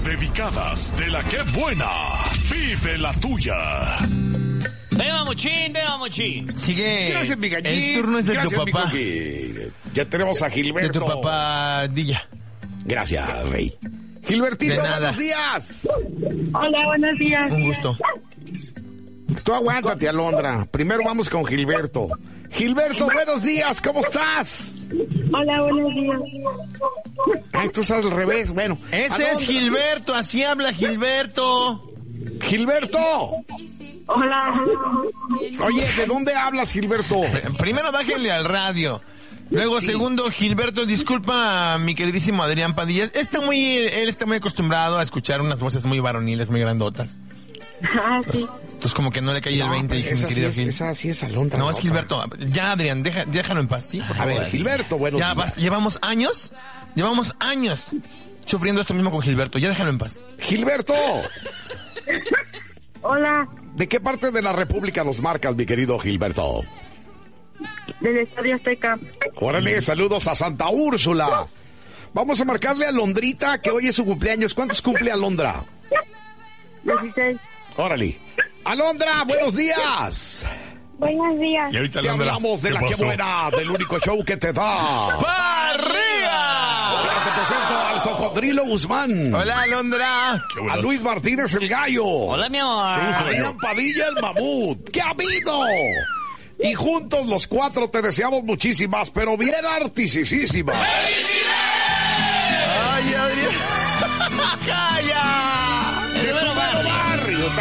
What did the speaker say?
dedicadas de la que buena. Vive la tuya. Venga, Mochín. Sigue. Gracias, mi gallín. El turno es de Gracias, tu mi papá. coquín. Ya tenemos a De Gilberto. tu papadilla. Gracias, Rey. Gilbertito, De nada. buenos días. Hola, buenos días. Un gusto. Tú aguántate, Alondra. Primero vamos con Gilberto. Gilberto, buenos días, ¿cómo estás? Hola, buenos días. Ay, tú estás al revés, bueno. Ese Alondra. es Gilberto, así habla Gilberto. Gilberto. Hola. Oye, ¿de dónde hablas, Gilberto? Primero bájenle al radio. Luego, segundo, Gilberto, disculpa a mi queridísimo Adrián Padilla. Él está muy acostumbrado a escuchar unas voces muy varoniles, muy grandotas. Ah, sí. Entonces como que no le cae el 20, pues dije, mi esa, querido sí Gil. es, esa sí es Alondra. No, es Gilberto. Ya, Adrián, déjalo en paz, ¿sí? Por A favor. ver, Gilberto, bueno. Ya basta, llevamos años sufriendo esto mismo con Gilberto. Ya déjalo en paz. Gilberto, Hola, ¿de qué parte de la República nos marcas, mi querido Gilberto? del Estadio Azteca. Órale, saludos a Santa Úrsula. Vamos a marcarle a Londrita, que hoy es su cumpleaños. ¿Cuántos cumple Alondra? 16. Órale. Alondra, buenos días. Buenos días. Y ahorita Te hablamos de la que buena, del único show que te da. ¡Pa' arriba! Ahora te presento al Cocodrilo Guzmán. Hola, Alondra. A Luis Martínez el Gallo. Hola, mi amor. A Adrián Padilla el Mamut. ¿Qué ha habido? Y juntos los cuatro te deseamos muchísimas, pero bien artisísimas. ¡Ay, Adrián! ¡Ay,